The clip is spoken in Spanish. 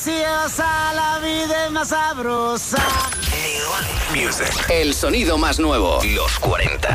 preciosa, la vida es más sabrosa. Music. El sonido más nuevo. Los 40.